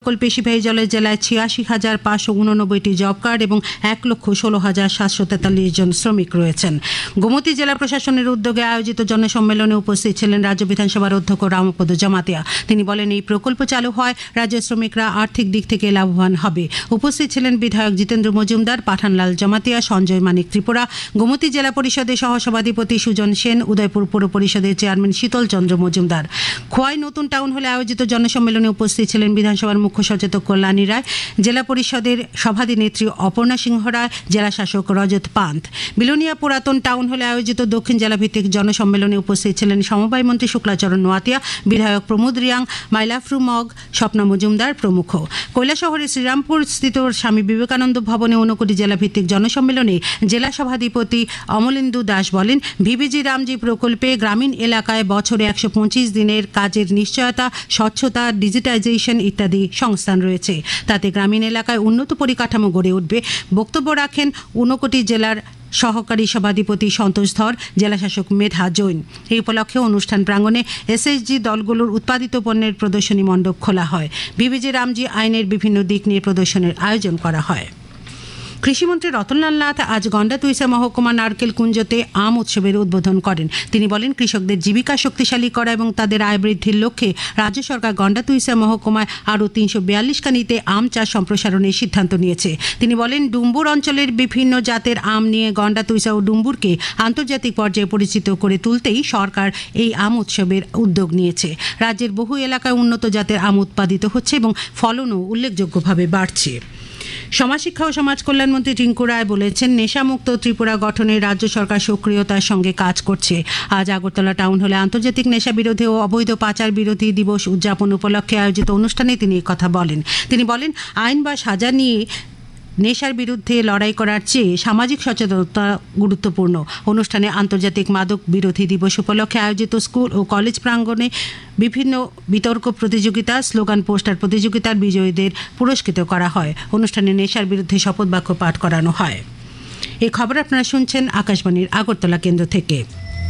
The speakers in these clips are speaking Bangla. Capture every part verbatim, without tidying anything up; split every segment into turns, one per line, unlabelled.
প্রকল্পে সিপাহীজলের জেলায় ছিয়াশি হাজার পাঁচশো উননব্বইটি জব কার্ড এবং এক লক্ষ ষোলো হাজার সাতশো তেতাল্লিশ জন শ্রমিক রয়েছেন। গোমতী জেলা প্রশাসনের উদ্যোগে আয়োজিত জনসম্মেলনে উপস্থিত ছিলেন রাজ্য বিধানসভার অধ্যক্ষ রামপদ জমাতিয়া। তিনি বলেন, এই প্রকল্প চালু হয় রাজ্যের শ্রমিকরা আর্থিক দিক থেকে লাভবান হবে। উপস্থিত ছিলেন বিধায়ক জিতেন্দ্র মজুমদার, পাঠানলাল জমাতিয়া, সঞ্জয় মানিক ত্রিপুরা, গোমতী জেলা পরিষদের সহসভাধিপতি সুজন সেন, উদয়পুর পৌর পরিষদের চেয়ারম্যান শীতল চন্দ্র মজুমদার। খোয়াই নতুন টাউন হলে আয়োজিত জনসম্মেলনে উপস্থিত ছিলেন বিধানসভার মুখ্য সচেতক কল্যাণী রায়, জেলা পরিষদের সভাধিনেত্রী অপর্ণা সিংহ রায়, জেলা শাসক রজত পান্থ। বিলোনিয়া পুরাতন টাউন হলে আয়োজিত দক্ষিণ জেলাভিত্তিক জনসম্মেলনে উপস্থিত ছিলেন সমবায় মন্ত্রী শুক্লাচরণ নোয়াতিয়া, বিধায়ক প্রমোদ রিয়াং, মাইলাফরু মগ, স্বপ্না মজুমদার প্রমুখ। কৈলাসহরের শ্রীরামপুর স্থিত স্বামী বিবেকানন্দ ভবনে ঊনকোটি জেলাভিত্তিক জনসম্মেলনে জেলা সভাধিপতি অমলেন্দু দাস বলেন, ভিবিজি রামজি প্রকল্পে গ্রামীণ এলাকায় বছরে একশো পঁচিশ দিনের কাজের নিশ্চয়তা, স্বচ্ছতা, ডিজিটাইজেশন ইত্যাদি সংস্থান রয়েছে। তাতে গ্রামীণ এলাকায় উন্নত পরিকাঠামো গড়ে উঠবে। বক্তব্য রাখেন ঊনকোটি জেলার সহকারী সভাধিপতি সন্তোষ ধর, জেলাশাসক মেধা জৈন। এই উপলক্ষে অনুষ্ঠান প্রাঙ্গণে এসএসজি দলগুলোর উৎপাদিত পণ্যের প্রদর্শনী মণ্ডপ খোলা হয়। ভিবিজি রামজি আইনের বিভিন্ন দিক নিয়ে প্রদর্শনের আয়োজন করা হয়। কৃষিমন্ত্রী রতনলাল নাথ আজ গন্ডাতুইসা মহকুমা নারকেল কুঞ্জতে আম উৎসবের উদ্বোধন করেন। তিনি বলেন, কৃষকদের জীবিকা শক্তিশালী করা এবং তাদের আয় বৃদ্ধির লক্ষ্যে রাজ্য সরকার গন্ডাতুইসা মহকুমায় আরও তিনশো বিয়াল্লিশ কানিতে আম চাষ সম্প্রসারণের সিদ্ধান্ত নিয়েছে। তিনি বলেন, ডুম্বুর অঞ্চলের বিভিন্ন জাতের আম নিয়ে গন্ডাতুইসা ও ডুম্বুরকে আন্তর্জাতিক পর্যায়ে পরিচিত করে তুলতেই সরকার এই আম উৎসবের উদ্যোগ নিয়েছে। রাজ্যের বহু এলাকায় উন্নত জাতের আম উৎপাদিত হচ্ছে এবং ফলনও উল্লেখযোগ্যভাবে বাড়ছে। সমাজশিক্ষা ও সমাজ কল্যাণমন্ত্রী টিঙ্কু রায় বলেছেন, নেশামুক্ত ত্রিপুরা গঠনে রাজ্য সরকার সক্রিয়তার সঙ্গে কাজ করছে। আজ আগরতলা টাউন হলে আন্তর্জাতিক নেশা বিরোধী ও অবৈধ পাচার বিরোধী দিবস উদযাপন উপলক্ষে আয়োজিত অনুষ্ঠানে তিনি কথা বলেন। তিনি বলেন, আইন বা সাজা নিয়ে নেশার বিরুদ্ধে লড়াই করার চেয়ে সামাজিক সচেতনতা গুরুত্বপূর্ণ। অনুষ্ঠানে আন্তর্জাতিক মাদক বিরোধী দিবস উপলক্ষে আয়োজিত স্কুল ও কলেজ প্রাঙ্গণে বিভিন্ন বিতর্ক প্রতিযোগিতা, স্লোগান পোস্টার প্রতিযোগিতার বিজয়ীদের পুরস্কৃত করা হয়। অনুষ্ঠানে নেশার বিরুদ্ধে শপথ বাক্য পাঠ করানো হয়। এই খবর আপনারা শুনছেন আকাশবাণীর আগরতলা কেন্দ্র থেকে।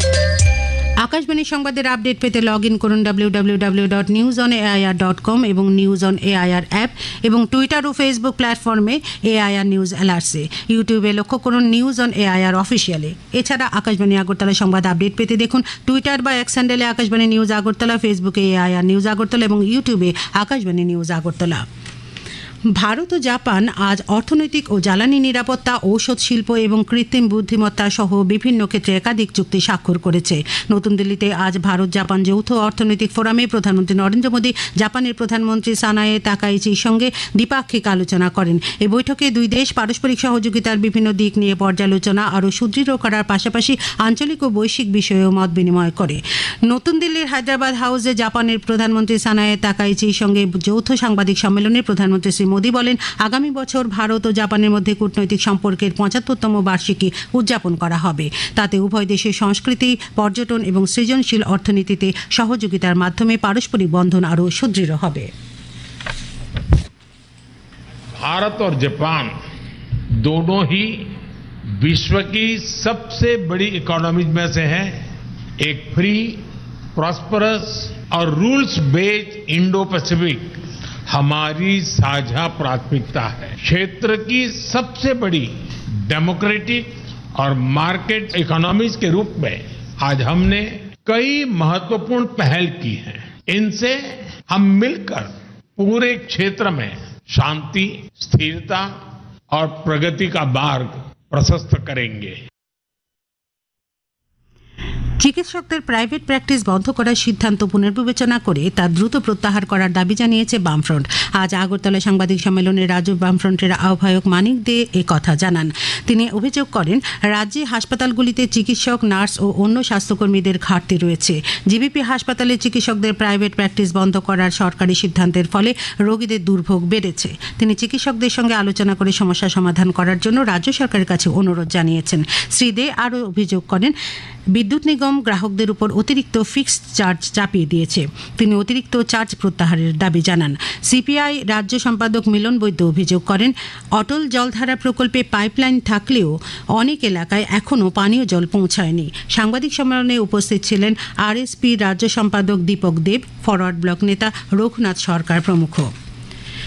আকাশবাণী সংবাদের আপডেট পেতে লগ ইন করুন W W W dot news on AIR dot com এবং নিউজ অন এআইআর অ্যাপ এবং টুইটার ও ফেসবুক প্ল্যাটফর্মে এআইআর নিউজ অ্যালার্টসে। ইউটিউবে লক্ষ্য করুন নিউজ অন এআইআর অফিসিয়ালে। এছাড়া আকাশবাণী আগরতলা সংবাদ আপডেট পেতে দেখুন টুইটার বা এক্স হ্যান্ডেলে আকাশবাণী নিউজ আগরতলা, ফেসবুকে এআইআর নিউজ আগরতলা এবং ইউটিউবে আকাশবাণী নিউজ আগরতলা। ভারত ও জাপান আজ অর্থনৈতিক ও জ্বালানি নিরাপত্তা, ঔষধ শিল্প এবং কৃত্রিম বুদ্ধিমত্তা সহ বিভিন্ন ক্ষেত্রে একাধিক চুক্তি স্বাক্ষর করেছে। নতুন দিল্লিতে আজ ভারত জাপান যৌথ অর্থনৈতিক ফোরামে প্রধানমন্ত্রী নরেন্দ্র মোদী জাপানের প্রধানমন্ত্রী সানায়ে তাকাইচির সঙ্গে দ্বিপাক্ষিক আলোচনা করেন। এই বৈঠকে দুই দেশ পারস্পরিক সহযোগিতার বিভিন্ন দিক নিয়ে পর্যালোচনা আরও সুদৃঢ় করার পাশাপাশি আঞ্চলিক ও বৈশ্বিক বিষয়েও মত বিনিময় করে। নতুন দিল্লির হায়দ্রাবাদ হাউসে জাপানের প্রধানমন্ত্রী সানায়ে তাকাইচির সঙ্গে যৌথ সাংবাদিক সম্মেলনে প্রধানমন্ত্রী শ্রী মোদী বলেন, আগামী বছর ভারত ও জাপানের মধ্যে কূটনৈতিক সম্পর্কের পঁচাত্তরতম বার্ষিকী উদযাপন করা হবে। তাতে উভয় দেশের সংস্কৃতি, পর্যটন এবং সৃজনশীল অর্থনীতিতে সহযোগিতার মাধ্যমে পারস্পরিক বন্ধন আরও সুদৃঢ় হবে।
भारत और जापान दोनों ही विश्व की सबसे बड़ी इकोनॉमीज में से हैं। एक फ्री, प्रॉस्परस और रूल्स बेस्ड इंडो पैसिफिक हमारी साझा प्राथमिकता है। क्षेत्र की सबसे बड़ी डेमोक्रेटिक और मार्केट इकोनॉमीज के रूप में आज हमने कई महत्वपूर्ण पहल की हैं। इनसे हम मिलकर पूरे क्षेत्र में शांति, स्थिरता और प्रगति का मार्ग प्रशस्त करेंगे।
চিকিৎসকদের প্রাইভেট প্র্যাকটিস বন্ধ করার সিদ্ধান্ত পুনর্বিবেচনা করে তা দ্রুত প্রত্যাহার করার দাবি জানিয়েছে বামফ্রন্ট। আজ আগরতলা সাংবাদিক সম্মেলনে রাজ্য বামফ্রন্টের আহ্বায়ক মানিক দে এ কথা জানান। তিনি অভিযোগ করেন, রাজ্যে হাসপাতালগুলিতে চিকিৎসক, নার্স ও অন্য স্বাস্থ্যকর্মীদের ঘাটতি রয়েছে। জিবিপি হাসপাতালে চিকিৎসকদের প্রাইভেট প্র্যাকটিস বন্ধ করার সরকারি সিদ্ধান্তের ফলে রোগীদের দুর্ভোগ বেড়েছে। তিনি চিকিৎসকদের সঙ্গে আলোচনা করে সমস্যা সমাধান করার জন্য রাজ্য সরকারের কাছে অনুরোধ জানিয়েছেন। শ্রী দে আরও অভিযোগ করেন, বিদ্যুৎ নিগম গ্রাহকদের উপর অতিরিক্ত ফিক্সড চার্জ চাপিয়ে দিয়েছে। তিনি অতিরিক্ত চার্জ প্রত্যাহারের দাবি জানান। সিপিআই রাজ্য সম্পাদক মিলন বৈদ্য অভিযোগ করেন, অটল জলধারা প্রকল্পে পাইপলাইন থাকলেও অনেক এলাকায় এখনও পানীয় জল পৌঁছায়নি। সাংবাদিক সম্মেলনে উপস্থিত ছিলেন আরএসপি রাজ্য সম্পাদক দীপক দেব, ফরওয়ার্ড ব্লক নেতা রঘুনাথ সরকার প্রমুখ।